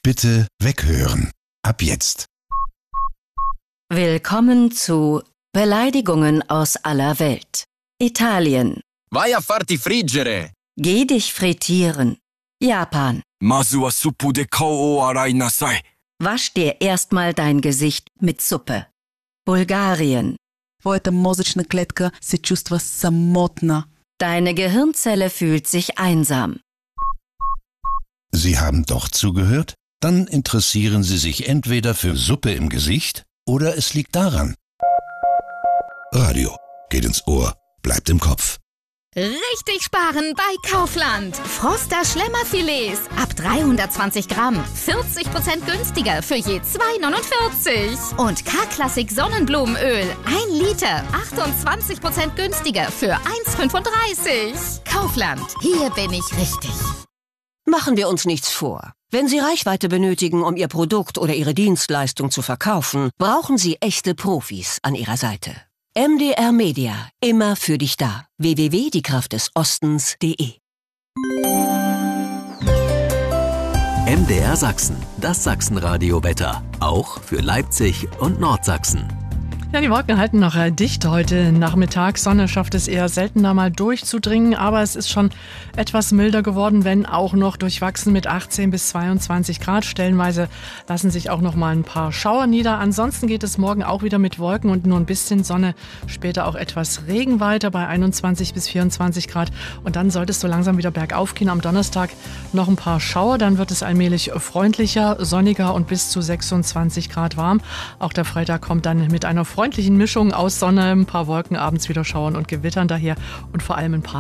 Bitte weghören. Ab jetzt. Willkommen zu Beleidigungen aus aller Welt. Italien. Vai a farti friggere. Geh dich frittieren. Japan. Mazu wa suppu de kao o arai nasai. Wasch dir erstmal dein Gesicht mit Suppe. Bulgarien. Твоята мозъчна клетка се чувства самотна. Deine Gehirnzelle fühlt sich einsam. Sie haben doch zugehört? Dann interessieren Sie sich entweder für Suppe im Gesicht oder es liegt daran. Radio geht ins Ohr, bleibt im Kopf. Richtig sparen bei Kaufland. Froster Schlemmerfilets ab 320 Gramm. 40% günstiger für je 2,49. Und K-Klassik Sonnenblumenöl 1 Liter. 28% günstiger für 1,35. Kaufland, hier bin ich richtig. Machen wir uns nichts vor. Wenn Sie Reichweite benötigen, um Ihr Produkt oder Ihre Dienstleistung zu verkaufen, brauchen Sie echte Profis an Ihrer Seite. MDR Media, immer für dich da. www.diekraftdesostens.de. MDR Sachsen, das Sachsenradio-Wetter. Auch für Leipzig und Nordsachsen. Ja, die Wolken halten noch dicht heute Nachmittag. Sonne schafft es eher seltener mal durchzudringen, aber es ist schon etwas milder geworden, wenn auch noch durchwachsen mit 18 bis 22 Grad. Stellenweise lassen sich auch noch mal ein paar Schauer nieder. Ansonsten geht es morgen auch wieder mit Wolken und nur ein bisschen Sonne. Später auch etwas Regen weiter bei 21 bis 24 Grad. Und dann sollte es so langsam wieder bergauf gehen. Am Donnerstag noch ein paar Schauer. Dann wird es allmählich freundlicher, sonniger und bis zu 26 Grad warm. Auch der Freitag kommt dann mit einer freundlichen Mischung aus Sonne, ein paar Wolken, abends wieder Schauern und Gewittern daher und vor allem ein paar